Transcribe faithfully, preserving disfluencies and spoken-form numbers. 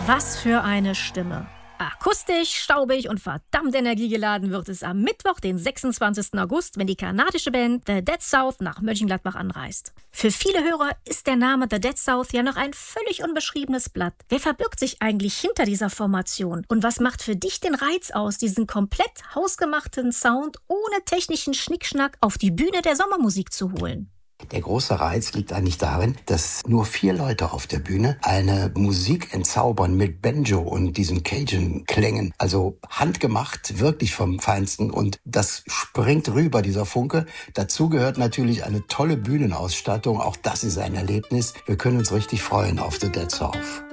Was für eine Stimme. Akustisch, staubig und verdammt energiegeladen wird es am Mittwoch, den sechsundzwanzigsten August, wenn die kanadische Band The Dead South nach Mönchengladbach anreist. Für viele Hörer ist der Name The Dead South ja noch ein völlig unbeschriebenes Blatt. Wer verbirgt sich eigentlich hinter dieser Formation? Und was macht für dich den Reiz aus, diesen komplett hausgemachten Sound ohne technischen Schnickschnack auf die Bühne der Sommermusik zu holen? Der große Reiz liegt eigentlich darin, dass nur vier Leute auf der Bühne eine Musik entzaubern mit Banjo und diesen Cajun-Klängen. Also handgemacht, wirklich vom Feinsten. Und das springt rüber, dieser Funke. Dazu gehört natürlich eine tolle Bühnenausstattung. Auch das ist ein Erlebnis. Wir können uns richtig freuen auf The Dead South.